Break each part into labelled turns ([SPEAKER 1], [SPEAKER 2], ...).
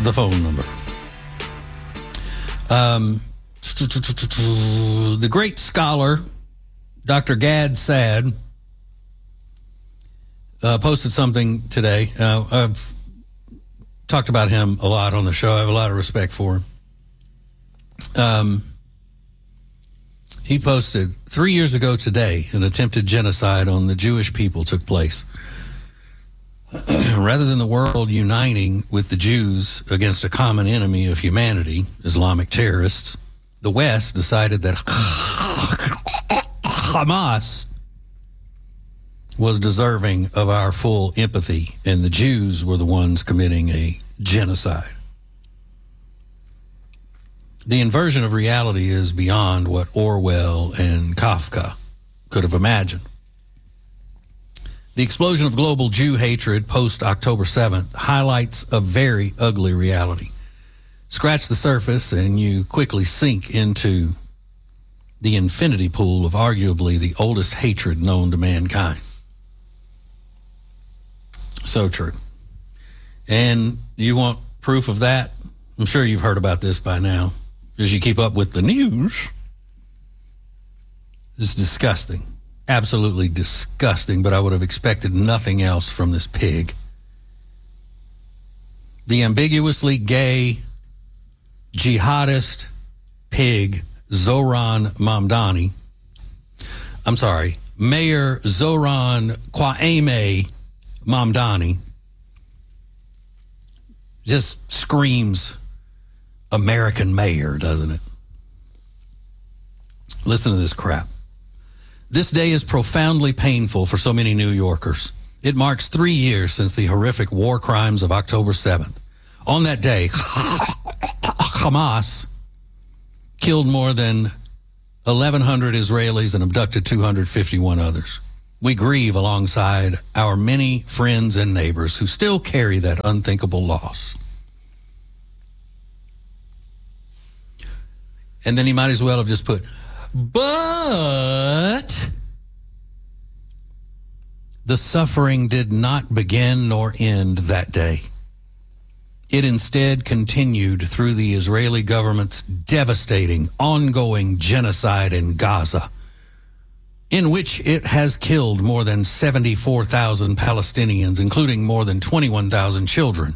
[SPEAKER 1] the phone number. The great scholar, Dr. Gad Saad, posted something today. I've talked about him a lot on the show. I have a lot of respect for him. He posted, 3 years ago today, an attempted genocide on the Jewish people took place. Rather than the world uniting with the Jews against a common enemy of humanity, Islamic terrorists, the West decided that Hamas was deserving of our full empathy, and the Jews were the ones committing a genocide. The inversion of reality is beyond what Orwell and Kafka could have imagined. The explosion of global Jew hatred post-October 7th highlights a very ugly reality. Scratch the surface and you quickly sink into the infinity pool of arguably the oldest hatred known to mankind. So true. And you want proof of that? I'm sure you've heard about this by now, as you keep up with the news. It's disgusting. Absolutely disgusting, but I would have expected nothing else from this pig. The ambiguously gay jihadist pig Zohran Mamdani, Mayor Zohran Kwame Mamdani, just screams American mayor, doesn't it? Listen to this crap. This day is profoundly painful for so many New Yorkers. It marks 3 years since the horrific war crimes of October 7th. On that day, Hamas killed more than 1,100 Israelis and abducted 251 others. We grieve alongside our many friends and neighbors who still carry that unthinkable loss. And then he might as well have just put, but the suffering did not begin nor end that day. It instead continued through the Israeli government's devastating, ongoing genocide in Gaza, in which it has killed more than 74,000 Palestinians, including more than 21,000 children.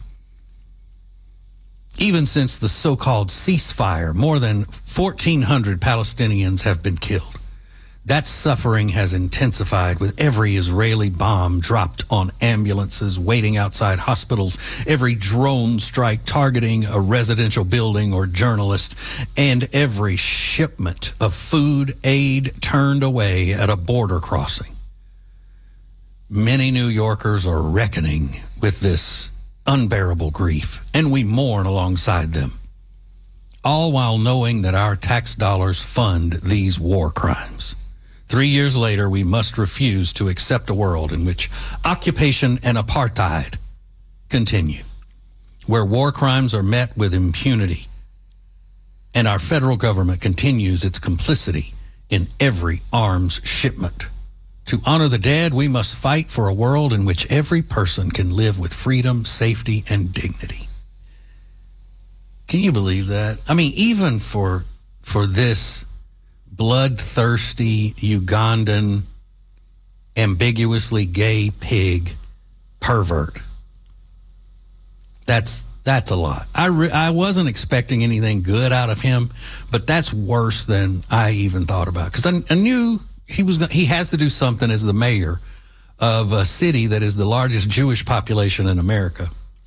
[SPEAKER 1] Even since the so-called ceasefire, more than 1,400 Palestinians have been killed. That suffering has intensified with every Israeli bomb dropped on ambulances waiting outside hospitals, every drone strike targeting a residential building or journalist, and every shipment of food aid turned away at a border crossing. Many New Yorkers are reckoning with this unbearable grief, and we mourn alongside them, all while knowing that our tax dollars fund these war crimes. 3 years later, we must refuse to accept a world in which occupation and apartheid continue, where war crimes are met with impunity, and our federal government continues its complicity in every arms shipment. To honor the dead, we must fight for a world in which every person can live with freedom, safety, and dignity. Can you believe that? I mean, even for this bloodthirsty Ugandan, ambiguously gay pig pervert, that's a lot. I wasn't expecting anything good out of him, but that's worse than I even thought about, because I knew he has to do something as the mayor of a city that is the largest Jewish population in America.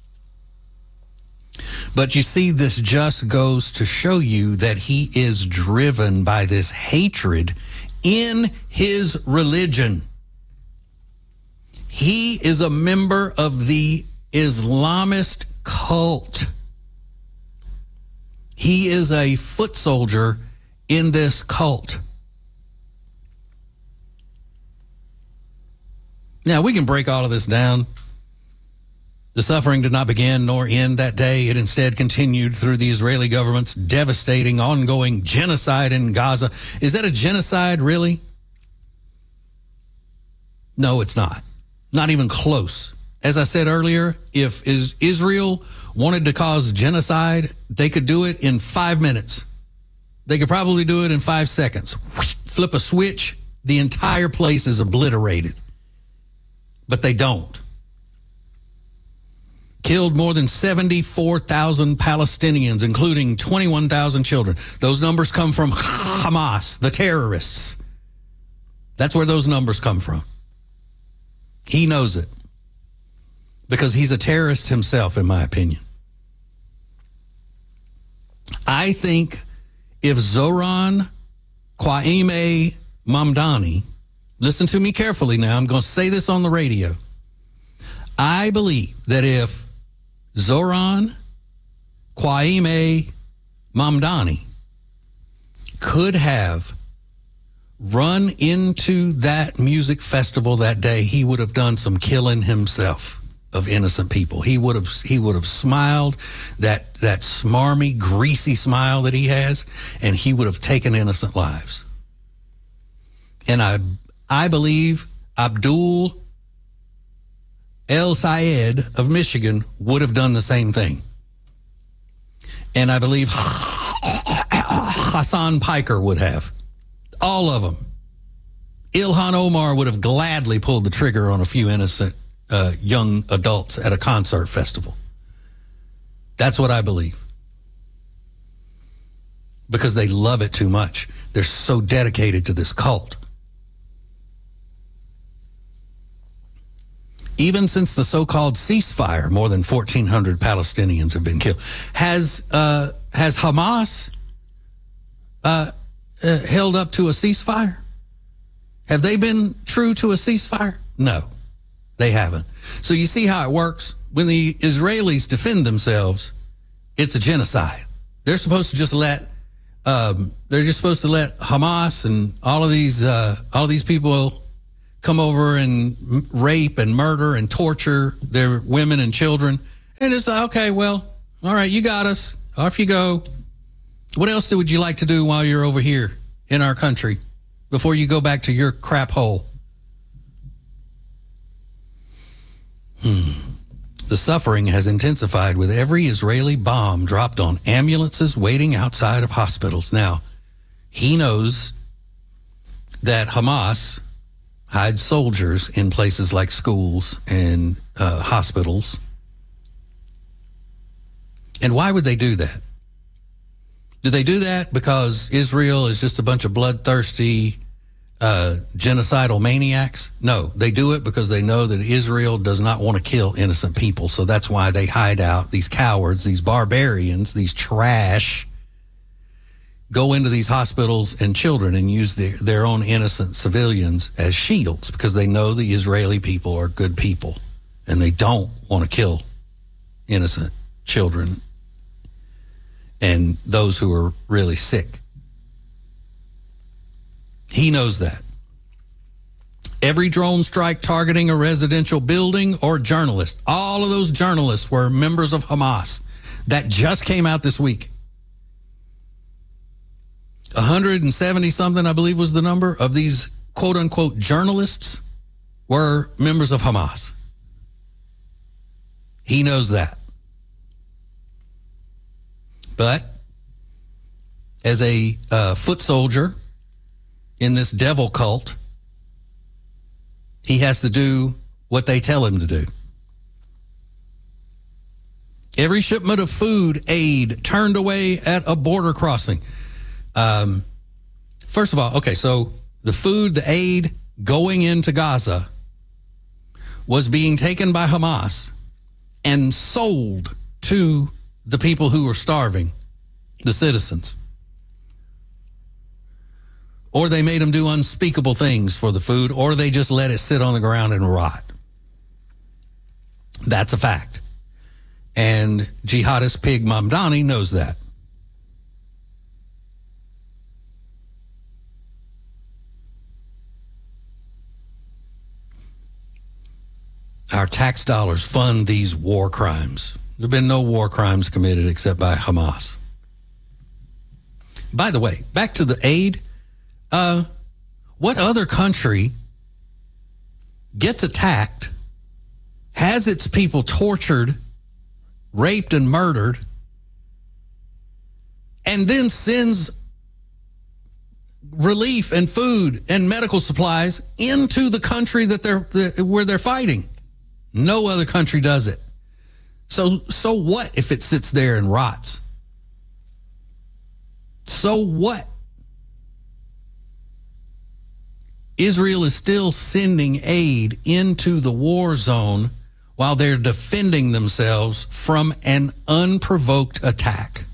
[SPEAKER 1] But you see, this just goes to show you that he is driven by this hatred in his religion. He is a member of the Islamist cult. He is a foot soldier in this cult. Now, we can break all of this down. The suffering did not begin nor end that day. It instead continued through the Israeli government's devastating, ongoing genocide in Gaza. Is that a genocide, really? No, it's not. Not even close. as I said earlier, if Israel wanted to cause genocide, they could do it in 5 minutes. They could probably do it in 5 seconds. Flip a switch, the entire place is obliterated. But they don't. Killed more than 74,000 Palestinians, including 21,000 children. Those numbers come from Hamas, the terrorists. That's where those numbers come from. He knows it. Because he's a terrorist himself, in my opinion. I think if Zoran Kwaime Mamdani, listen to me carefully now, I'm going to say this on the radio. I believe that if Zoran Kwaime Mamdani could have run into that music festival that day, he would have done some killing himself of innocent people. He would have smiled, that smarmy, greasy smile that he has, and he would have taken innocent lives. And I believe Abdul El Sayed of Michigan would have done the same thing. And I believe Hassan Piker would have. All of them. Ilhan Omar would have gladly pulled the trigger on a few innocent young adults at a concert festival. That's what I believe. Because they love it too much. They're so dedicated to this cult. Even since the so-called ceasefire, more than 1,400 Palestinians have been killed. Has Hamas held up to a ceasefire? Have they been true to a ceasefire? No, they haven't. So you see how it works? When the Israelis defend themselves, it's a genocide. They're supposed to just let Hamas and all of these people come over and rape and murder and torture their women and children. And it's like, okay, well, all right, you got us. Off you go. What else would you like to do while you're over here in our country before you go back to your crap hole? The suffering has intensified with every Israeli bomb dropped on ambulances waiting outside of hospitals. Now, he knows that Hamas hides soldiers in places like schools and hospitals. And why would they do that? Do they do that because Israel is just a bunch of bloodthirsty, genocidal maniacs? No, they do it because they know that Israel does not want to kill innocent people. So that's why they hide out. These cowards, these barbarians, these trash, go into these hospitals and children and use their own innocent civilians as shields because they know the Israeli people are good people and they don't want to kill innocent children and those who are really sick. He knows that. Every drone strike targeting a residential building or journalist, all of those journalists were members of Hamas. That just came out this week. 170 something, I believe was the number, of these quote unquote journalists were members of Hamas. He knows that. But as a foot soldier in this devil cult, he has to do what they tell him to do. Every shipment of food aid turned away at a border crossing. First of all, okay, so the food, the aid going into Gaza was being taken by Hamas and sold to the people who were starving, the citizens. Or they made them do unspeakable things for the food, or they just let it sit on the ground and rot. That's a fact. And jihadist pig Mamdani knows that. Our tax dollars fund these war crimes. There have been no war crimes committed except by Hamas. By the way, back to the aid. What other country gets attacked has its people tortured, raped, and murdered, and then sends relief and food and medical supplies into the country where they're fighting. No other country does it. So what if it sits there and rots? So what? Israel is still sending aid into the war zone while they're defending themselves from an unprovoked attack.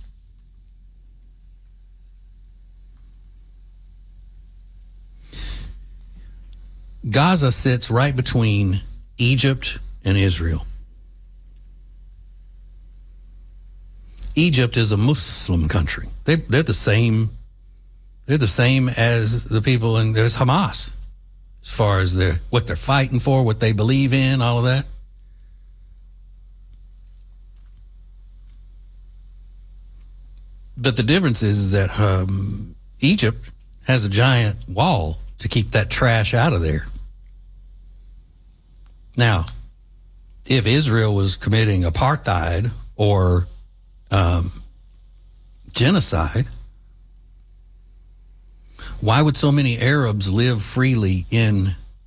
[SPEAKER 1] Gaza sits right between Egypt and Israel. Egypt is a Muslim country. They're the same. They're the same as the people in there's Hamas, as far as what they're fighting for, what they believe in, all of that. But the difference is that Egypt has a giant wall to keep that trash out of there. Now, if Israel was committing apartheid or genocide, why would so many Arabs live freely in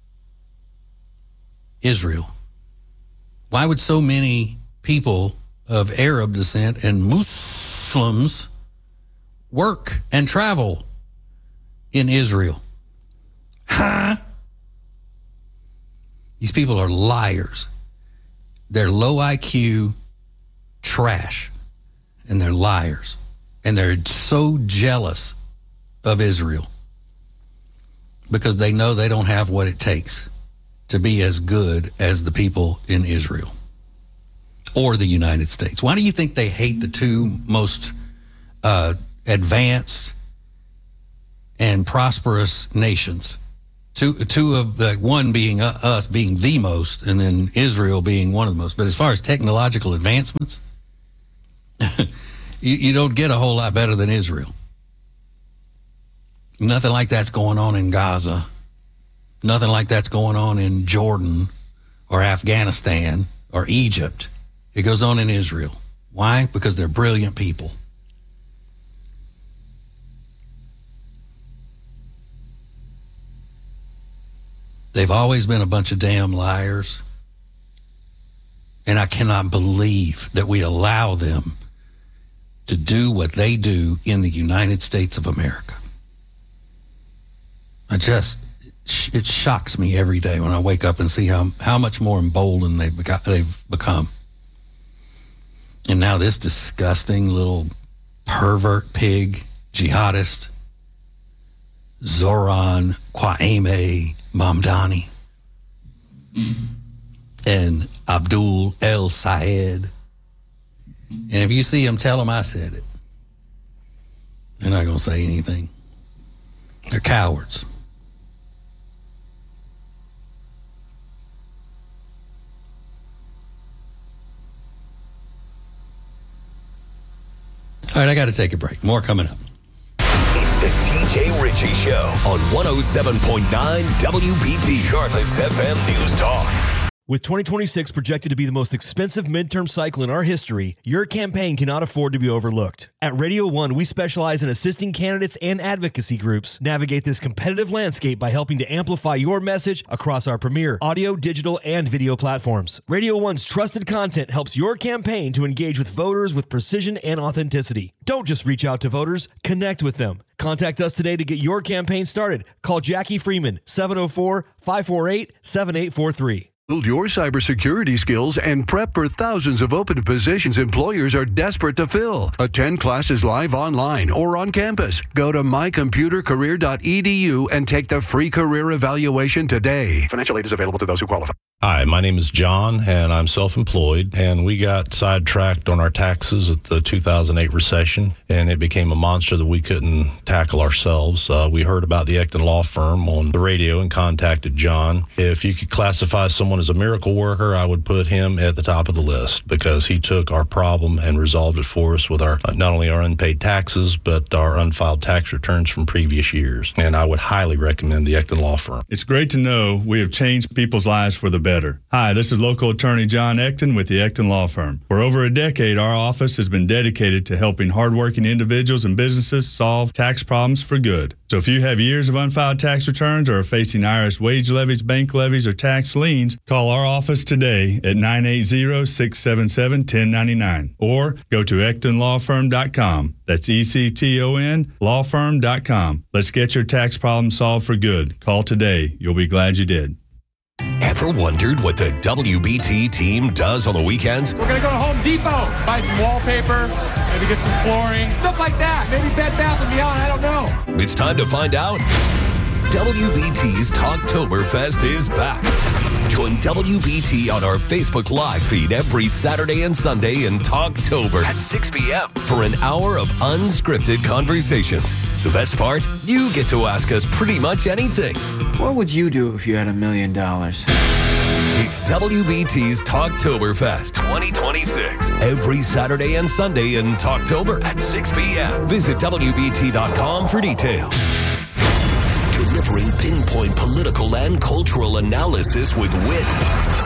[SPEAKER 1] Israel? Why would so many people of Arab descent and Muslims work and travel in Israel? Huh? These people are liars. They're low IQ trash, and they're liars. And they're so jealous of Israel because they know they don't have what it takes to be as good as the people in Israel or the United States. Why do you think they hate the two most advanced and prosperous nations? Two of one being us being the most, and then Israel being one of the most. But as far as technological advancements, you don't get a whole lot better than Israel. Nothing like that's going on in Gaza. Nothing like that's going on in Jordan or Afghanistan or Egypt. It goes on in Israel. Why? Because they're brilliant people. They've always been a bunch of damn liars. And I cannot believe that we allow them to do what they do in the United States of America. It shocks me every day when I wake up and see how much more emboldened they've become. And now this disgusting little pervert pig, jihadist, Zoran Kwame Mamdani and Abdul El Sayed. And if you see them, tell them I said it. They're not going to say anything. They're cowards. All right, I got to take a break. More coming up.
[SPEAKER 2] It's the TJ Ritchie Show on 107.9 WBT, Charlotte's FM News Talk.
[SPEAKER 3] With 2026 projected to be the most expensive midterm cycle in our history, your campaign cannot afford to be overlooked. At Radio 1, we specialize in assisting candidates and advocacy groups navigate this competitive landscape by helping to amplify your message across our premier audio, digital, and video platforms. Radio 1's trusted content helps your campaign to engage with voters with precision and authenticity. Don't just reach out to voters, connect with them. Contact us today to get your campaign started. Call Jackie Freeman, 704-548-7843.
[SPEAKER 4] Build your cybersecurity skills and prep for thousands of open positions employers are desperate to fill. Attend classes live online or on campus. Go to mycomputercareer.edu and take the free career evaluation today. Financial aid is available to those who qualify.
[SPEAKER 5] Hi, my name is John, and I'm self-employed, and we got sidetracked on our taxes at the 2008 recession, and it became a monster that we couldn't tackle ourselves. We heard about the Ecton Law Firm on the radio and contacted John. If you could classify someone as a miracle worker, I would put him at the top of the list because he took our problem and resolved it for us with our not only our unpaid taxes, but our unfiled tax returns from previous years. And I would highly recommend the Ecton Law Firm.
[SPEAKER 6] It's great to know we have changed people's lives for the better. better. Hi, this is local attorney John Ecton with the Ecton Law Firm. For over a decade, our office has been dedicated to helping hardworking individuals and businesses solve tax problems for good. So if you have years of unfiled tax returns or are facing IRS wage levies, bank levies, or tax liens, call our office today at 980-677-1099 or go to EctonLawFirm.com. That's ECTON lawfirm.com. Let's get your tax problem solved for good. Call today. You'll be glad you did.
[SPEAKER 2] Ever wondered what the WBT team does on the weekends?
[SPEAKER 7] We're going to go to Home Depot, buy some wallpaper, maybe get some flooring, stuff like that. Maybe Bed Bath & Beyond, I don't know.
[SPEAKER 2] It's time to find out. WBT's Talktoberfest is back. Join WBT on our Facebook Live feed every Saturday and Sunday in Talktober at 6 p.m. for an hour of unscripted conversations. The best part? You get to ask us pretty much anything.
[SPEAKER 8] What would you do if you had $1 million?
[SPEAKER 2] It's WBT's Talktoberfest 2026. Every Saturday and Sunday in Talktober at 6 p.m. Visit WBT.com for details. Delivering pinpoint political and cultural analysis with wit,